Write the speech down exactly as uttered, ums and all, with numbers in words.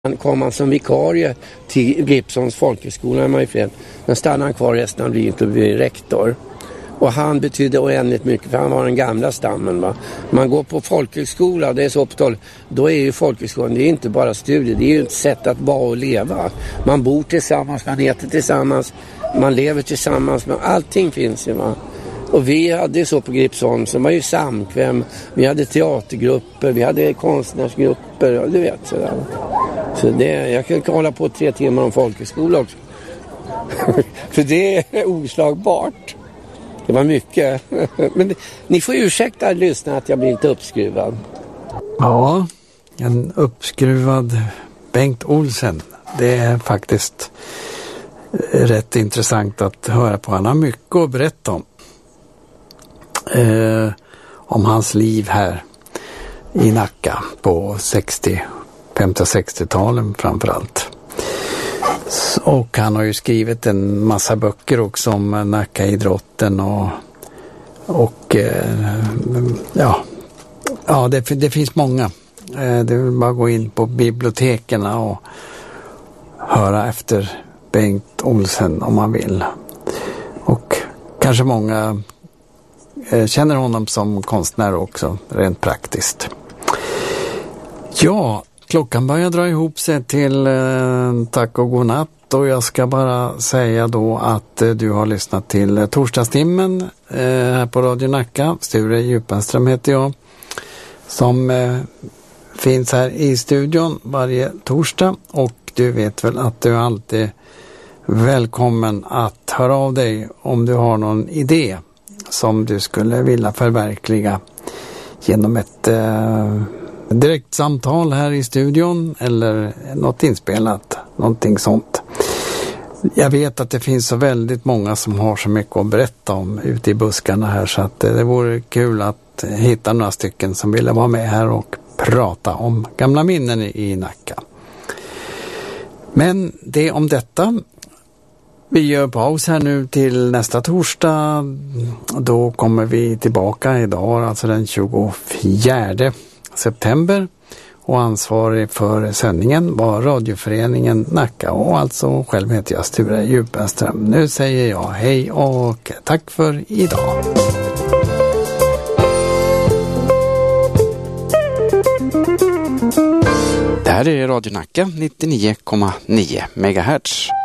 Han kom han som vikarie till Gripsholms folkhögskola i Mariefred. Men stannade han kvar resten av livet och blev rektor. Och han betydde oändligt mycket för han var den gamla stammen. Va? Man går på folkhögskola, det är så upptal, då är ju folkhögskolan, det är inte bara studier, det är ju ett sätt att vara och leva. Man bor tillsammans, man äter tillsammans, man lever tillsammans, men allting finns ju. Va? Och vi hade så på Gripsholm, så var ju samkväm, vi hade teatergrupper, vi hade konstnärsgrupper, ja, du vet sådär. Så det, jag kan hålla på tre timmar om folkhögskola också. För det är oslagbart. Det var mycket. Men ni får ursäkta lyssna att jag blir inte uppskruvad. Ja, en uppskruvad Bengt Olsen. Det är faktiskt rätt intressant att höra på. Han har mycket att berätta om. Eh, om hans liv här i Nacka på sextio, femtio och sextio-talen framförallt. Och han har ju skrivit en massa böcker också om Nackaidrotten och, och eh, ja, ja det, det finns många. Eh, det vill bara gå in på biblioteken och höra efter Bengt Olsen om man vill. Och kanske många eh, känner honom som konstnär också, rent praktiskt. Ja, klockan börjar dra ihop sig till eh, tack och godnatt och jag ska bara säga då att eh, du har lyssnat till eh, torsdagstimmen eh, här på Radio Nacka. Sture Djupenström heter jag som eh, finns här i studion varje torsdag och du vet väl att du alltid är välkommen att höra av dig om du har någon idé som du skulle vilja förverkliga genom ett eh, direkt samtal här i studion eller något inspelat, någonting sånt. Jag vet att det finns så väldigt många som har så mycket att berätta om ute i buskarna här så att det vore kul att hitta några stycken som ville vara med här och prata om gamla minnen i Nacka. Men det om detta. Vi gör paus här nu till nästa torsdag. Då kommer vi tillbaka idag, alltså den tjugofjärde september. Och ansvarig för sändningen var radioföreningen Nacka och alltså själv heter jag Sture Djupenström. Nu säger jag hej och tack för idag. Det här är Radio Nacka nittionio komma nio megahertz.